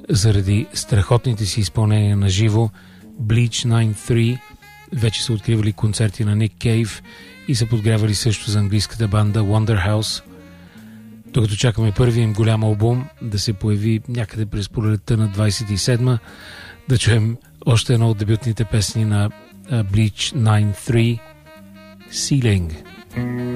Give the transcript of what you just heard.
заради страхотните си изпълнения на живо. Bleach 93 вече са откривали концерти на Ник Кейв и са подгрявали също за английската банда Wonderhouse. Докато чакаме първия им голям албум да се появи някъде през пролетта на 27-ма, да чуем още едно от дебютните песни на Bleach 93, Ceiling.